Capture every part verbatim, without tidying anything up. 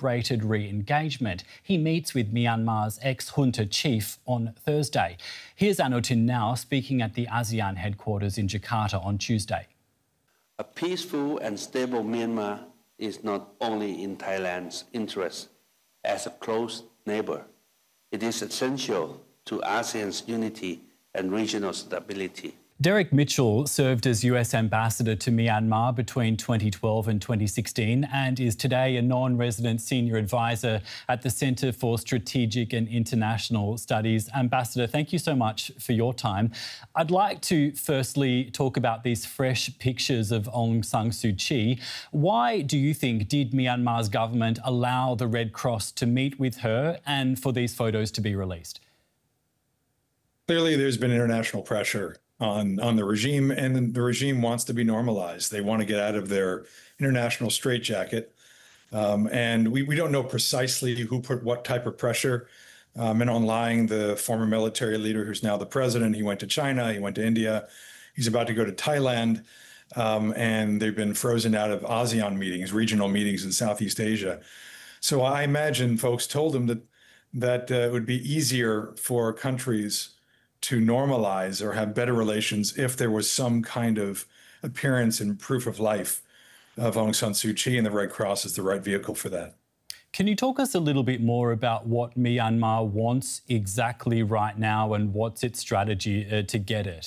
celebrated re-engagement. He meets with Myanmar's ex-junta chief on Thursday. Here's Anutin now speaking at the ASEAN headquarters in Jakarta on Tuesday. A peaceful and stable Myanmar is not only in Thailand's interest as a close neighbour. It is essential to ASEAN's unity and regional stability. Derek Mitchell served as U S Ambassador to Myanmar between twenty twelve and twenty sixteen and is today a non-resident senior advisor at the Centre for Strategic and International Studies. Ambassador, thank you so much for your time. I'd like to firstly talk about these fresh pictures of Aung San Suu Kyi. Why do you think did Myanmar's government allow the Red Cross to meet with her and for these photos to be released? Clearly, there's been international pressure on, on the regime, and the regime wants to be normalized. They want to get out of their international straitjacket. Um, and we, we don't know precisely who put what type of pressure. Um, and Aung Hlaing, the former military leader who's now the president, he went to China, he went to India, he's about to go to Thailand, um, and they've been frozen out of ASEAN meetings, regional meetings in Southeast Asia. So I imagine folks told him that, that uh, it would be easier for countries to normalize or have better relations if there was some kind of appearance and proof of life of Aung San Suu Kyi, and the Red Cross is the right vehicle for that. Can you talk us a little bit more about what Myanmar wants exactly right now and what's its strategy uh, to get it?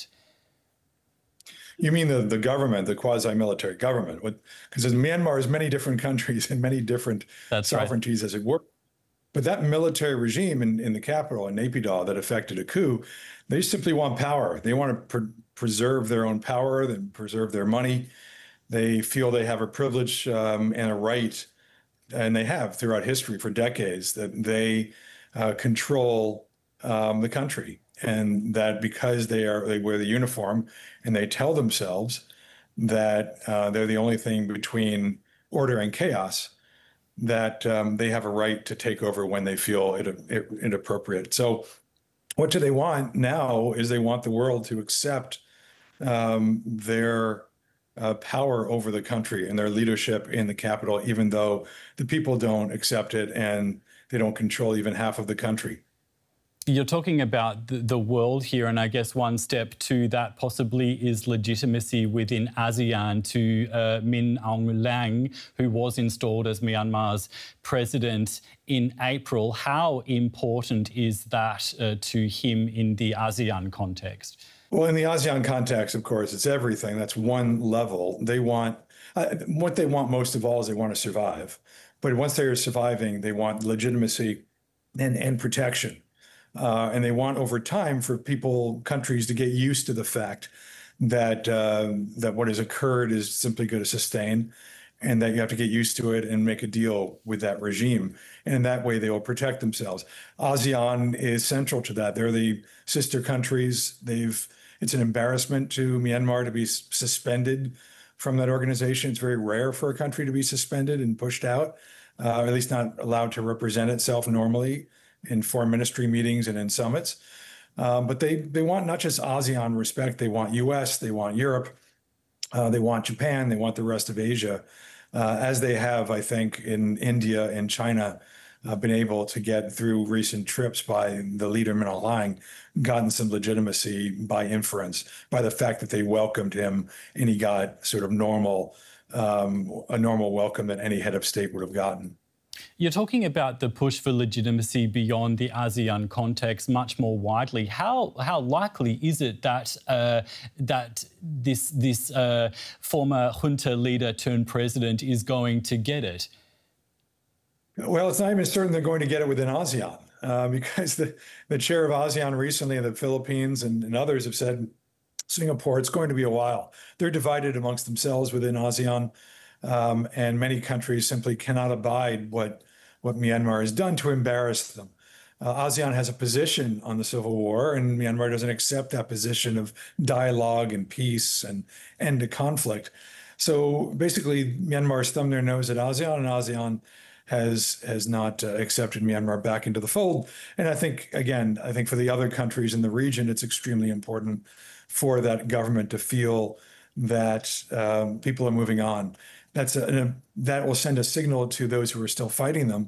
You mean the, the government, the quasi-military government? Because Myanmar has many different countries and many different That's sovereignties, right, as it were. But that military regime in, in the capital, in Naypyidaw, that effected a coup, they simply want power. They want to pre preserve their own power, and preserve their money. They feel they have a privilege um, and a right, and they have throughout history for decades, that they uh, control um, the country. And that because they are, they wear the uniform and they tell themselves that uh, they're the only thing between order and chaos, that um, they have a right to take over when they feel it, it, inappropriate. So what do they want now is they want the world to accept um, their uh, power over the country and their leadership in the capital, even though the people don't accept it and they don't control even half of the country. You're talking about the, the world here, and I guess one step to that possibly is legitimacy within ASEAN to uh, Min Aung Hlaing, who was installed as Myanmar's president in April. How important is that uh, to him in the ASEAN context? Well, in the ASEAN context, of course, it's everything. That's one level. They want, uh, what they want most of all is they want to survive. But once they are surviving, they want legitimacy and, and protection. Uh, and they want over time for people, countries to get used to the fact that uh, that what has occurred is simply going to sustain, and that you have to get used to it and make a deal with that regime. And in that way, they will protect themselves. ASEAN is central to that. They're the sister countries. They've it's an embarrassment to Myanmar to be suspended from that organization. It's very rare for a country to be suspended and pushed out, uh, or at least not allowed to represent itself normally in foreign ministry meetings and in summits. Um, but they, they want not just ASEAN respect, they want U S, they want Europe, uh, they want Japan, they want the rest of Asia, uh, as they have, I think, in India and China, uh, been able to get through recent trips by the leader, Min Aung Hlaing, gotten some legitimacy by inference, by the fact that they welcomed him and he got sort of normal, um, a normal welcome that any head of state would have gotten. You're talking about the push for legitimacy beyond the ASEAN context much more widely. How how likely is it that uh, that this this uh, former junta leader turned president is going to get it? Well, it's not even certain they're going to get it within ASEAN, uh, because the, the chair of ASEAN recently, the Philippines and, and others have said, Singapore, it's going to be a while. They're divided amongst themselves within ASEAN. Um, and many countries simply cannot abide what, what Myanmar has done to embarrass them. Uh, ASEAN has a position on the civil war, and Myanmar doesn't accept that position of dialogue and peace and end to conflict. So basically, Myanmar has thumbed their nose at ASEAN, and ASEAN has has not uh, accepted Myanmar back into the fold. And I think, again, I think for the other countries in the region, it's extremely important for that government to feel that um, people are moving on. That's a, a, that will send a signal to those who are still fighting them